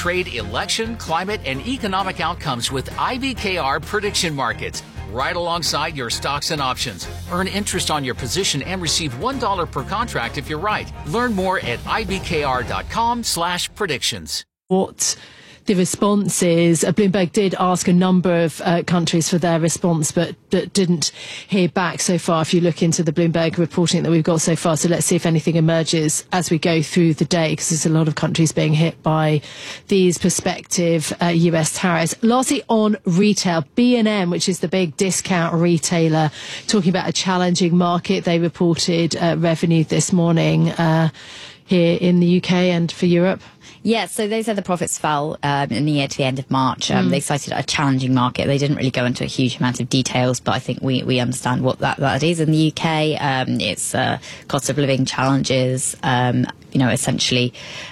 trade, election, climate, and economic outcomes with IBKR prediction markets. Right alongside your stocks and options. Earn interest on your position and receive $1 per contract if you're right. Learn more at ibkr.com/predictions. What the response is, Bloomberg did ask a number of countries for their response, but didn't hear back so far if you look into the Bloomberg reporting that we've got so far. So let's see if anything emerges as we go through the day, because there's a lot of countries being hit by these prospective US tariffs. Lastly, on retail, B&M, which is the big discount retailer, talking about a challenging market. They reported revenue this morning here in the UK and for Europe. Yeah, so they said the profits fell in the year to the end of March. They cited a challenging market. They didn't really go into a huge amount of details, but I think we understand what that is. In the UK, it's cost of living challenges. Essentially,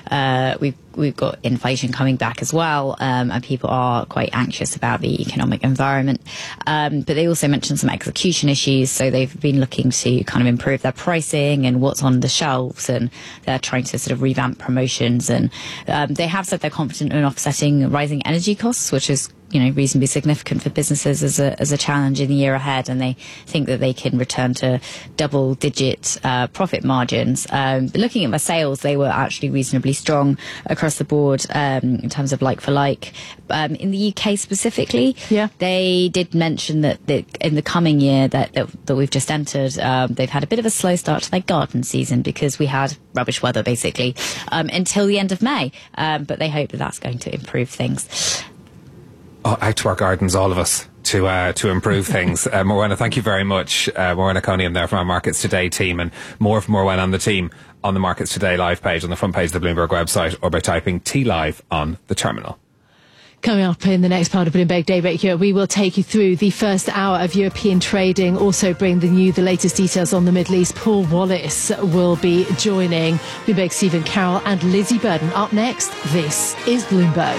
we've got inflation coming back as well, and people are quite anxious about the economic environment. But they also mentioned some execution issues, so they've been looking to kind of improve their pricing and what's on the shelves, and they're trying to sort of revamp promotions. And they have said they're confident in offsetting rising energy costs, which is reasonably significant for businesses as a challenge in the year ahead, and they think that they can return to double-digit profit margins. But looking at their sales, they were actually reasonably strong across the board in terms of like-for-like. In the UK specifically, they did mention that in the coming year that we've just entered, they've had a bit of a slow start to their garden season because we had rubbish weather, basically, until the end of May. But they hope that that's going to improve things. Out to our gardens, all of us, to improve things. Morwenna, thank you very much. Morwenna Coniam there from our Markets Today team, and more from Morwenna and the team on the Markets Today live page on the front page of the Bloomberg website, or by typing TLive on the terminal. Coming up in the next part of Bloomberg Daybreak here, we will take you through the first hour of European trading, also bring the latest details on the Middle East. Paul Wallace will be joining Bloomberg Stephen Carroll and Lizzie Burden. Up next, this is Bloomberg.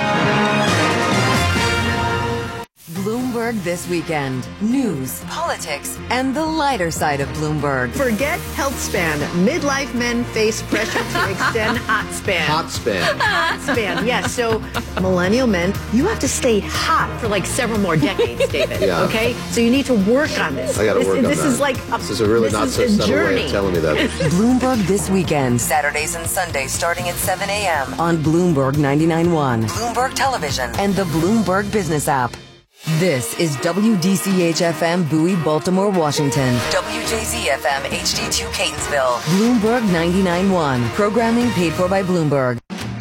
Bloomberg This Weekend. News, politics, and the lighter side of Bloomberg. Forget health span. Midlife men face pressure to extend hot span. Hot span. Hot span, yes. So, millennial men, you have to stay hot for like several more decades, David. Yeah. Okay? So you need to work on this. I got to work on that. This is like this is a really not so subtle way of telling me that. Bloomberg This Weekend. Saturdays and Sundays starting at 7 a.m. on Bloomberg 99.1, Bloomberg Television, and the Bloomberg Business app. This is WDCH-FM Bowie, Baltimore, Washington. WJZ-FM HD2 Catonsville. Bloomberg 99.1. Programming paid for by Bloomberg.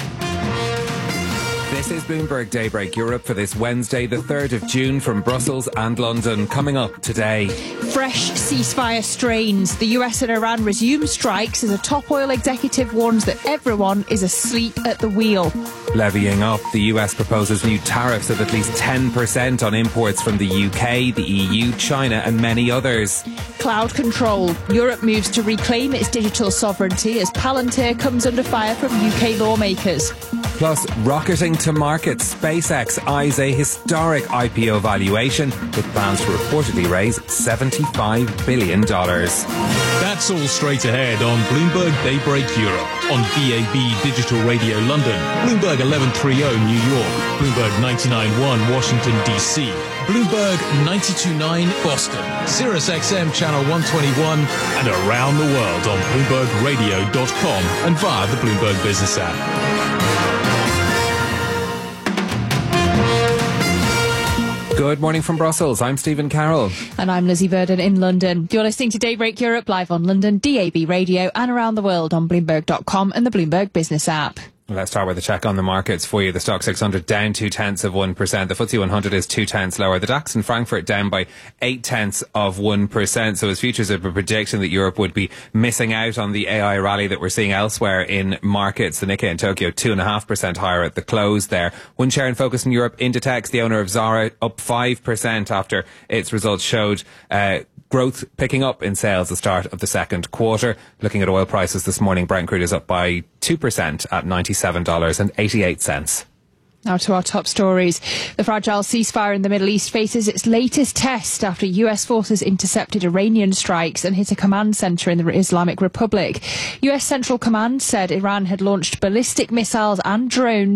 This is Bloomberg Daybreak Europe for this Wednesday, the 3rd of June, from Brussels and London. Coming up today. Fresh ceasefire strains. The US and Iran resume strikes as a top oil executive warns that everyone is asleep at the wheel. Levying up, the US proposes new tariffs of at least 10% on imports from the UK, the EU, China and many others. Cloud control. Europe moves to reclaim its digital sovereignty as Palantir comes under fire from UK lawmakers. Plus, rocketing to market, SpaceX eyes a historic IPO valuation with plans to reportedly raise $75 billion. That's all straight ahead on Bloomberg Daybreak Europe, on DAB Digital Radio London, Bloomberg 1130 New York, Bloomberg 99.1 Washington DC, Bloomberg 92.9 Boston, SiriusXM Channel 121, and around the world on BloombergRadio.com and via the Bloomberg Business app. Good morning from Brussels. I'm Stephen Carroll. And I'm Lizzie Burden in London. You're listening to Daybreak Europe live on London, DAB Radio, and around the world on Bloomberg.com and the Bloomberg Business app. Let's start with a check on the markets for you. The Stoxx 600 down 0.2%. The FTSE 100 is 0.2 lower. The DAX in Frankfurt down by 0.8%. So as futures have a prediction that Europe would be missing out on the AI rally that we're seeing elsewhere in markets. The Nikkei in Tokyo 2.5% higher at the close there. One share in focus in Europe, Inditex, the owner of Zara, up 5% after its results showed growth picking up in sales at the start of the second quarter. Looking at oil prices this morning, Brent crude is up by 2% at $97.88. Now to our top stories. The fragile ceasefire in the Middle East faces its latest test after US forces intercepted Iranian strikes and hit a command centre in the Islamic Republic. US Central Command said Iran had launched ballistic missiles and drones